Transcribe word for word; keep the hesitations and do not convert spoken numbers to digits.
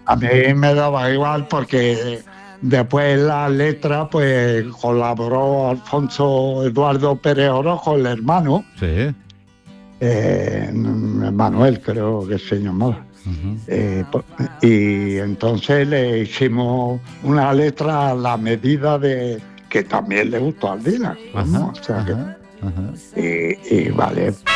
A mí me daba igual porque después en la letra pues colaboró Alfonso Eduardo Pérez Orojo, el hermano, Sí. eh, Manuel creo que se llamaba. Uh-huh. Eh, y entonces le hicimos una letra a la medida de que también le gustó al Dylan, Ajá, ¿no? O sea que, ajá, ajá. y, y vale.